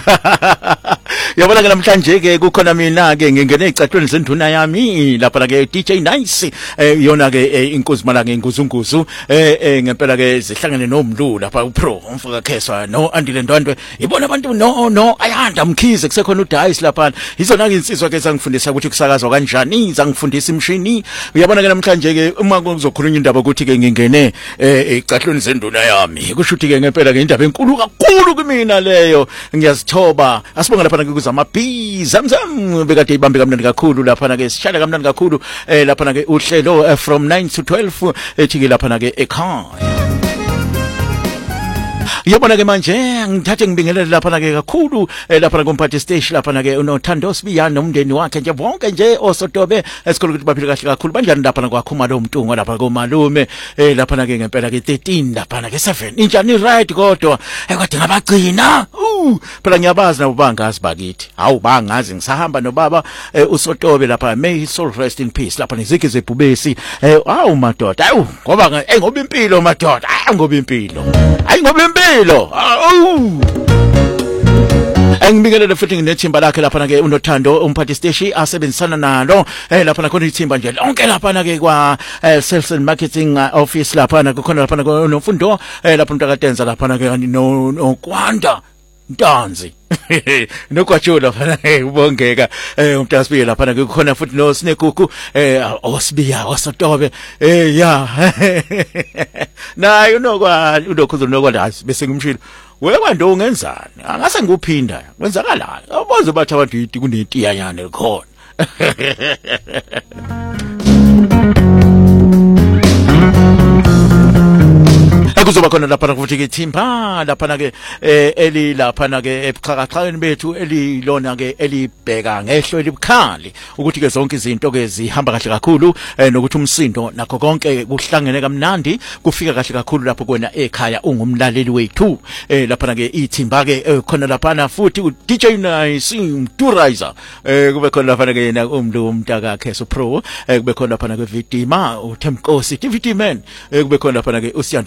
Yabona ke namhlanje ke kukhona mina ke ngingene ecatweni zenduna yami lapha ke DJ Nice yona ke inkosi mala ke inguzunguzu ngempela ke zihlangene nomlu lapha uPro umfaka Kheswa no Andile Ndwandwe ibona abantu no ayanda mkhize kusekhona uDice lapha izona ke insizwa ke sangifundisa ukuthi kusakazwa kanjani zangifundisa imshini uyabona ke namhlanje ke uma kuzokhulunywa indaba ukuthi ke ngingene ecatweni zenduna yami kusho ukuthi ke ngempela ke indaba enkulu kakhulu kumina leyo ngiyazithoba asibonga lapha ke amabhi zamzam bekade ibambe kamnandi kakhulu lapha ke sishaya kamnandi kakhulu lapha ke uhlelo from 9 to 12 ethi lapha ke ekhaya yabona ke manje ngithathe ngibingelele lapha ke kakhulu lapha komphathi stage lapha ke unothando Sibiyana nomndeni wakhe nje bonke nje osotobe esikhulu ukuthi baphile kahle kakhulu banjani lapha kwakhuma lo mntungu lapha komalume lapha ke ngempela ke 13 lapha ke 7 injani right kodwa ekade ngabagcina phela ngiyabazi nabo bangazi bakithi hawu bangazi ngisahamba nobaba usotobe lapha may his soul rest in peace lapha nezike zebhubesi hawu madoda hawu ngoba ngoba impilo madoda ngoba impilo hayi ngoba impilo Engibingelele futhi nginethimba lakhe lapha ke unothando umphathi station asebenzisana nalo lapha khona ithimba nje lonke lapha ke kwa sales and marketing office lapha khona lapha nomfundo lapha umntakatenza lapha ke no Kwanda Ntanzi nokwatshola lapha ubongeka umntakasibiya lapha ke khona futhi no Sinekuku osibiya wasotobe ya naye unokuzwa nokwazi bese ngimshilo weba ndo ungenzani angase ngikuphinda kwenzakalani abaze bathi abantu yithi kunetiyanyana likhona kuzoba khona lapha futhi ke thimba lapha ke eli lapha ke ebuxhakaxhakeni bethu elilona ke elibheka ngehlo elibukhali ukuthi ke zonke izinto ke zihamba kahle kakhulu nokuthi umsindo nakho konke kuhlangene kamnandi kufika kahle kakhulu lapho kwena ekhaya ungumlaleli wethu lapha ke ithimba ke khona lapha futhi uDJ Nice Mturizer kube khona lapha ke yena umlu umntaka Kheswa Pro kube khona lapha ke Vidima uThemkosi DVD man kube khona lapha ke